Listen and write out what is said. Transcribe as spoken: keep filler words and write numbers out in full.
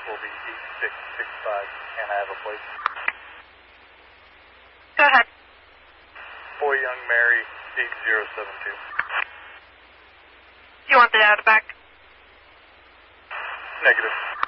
will be eight six six five. Can I have a plate? Go ahead. Boy Young Mary, eight zero seven two. Do you want the data back? Negative.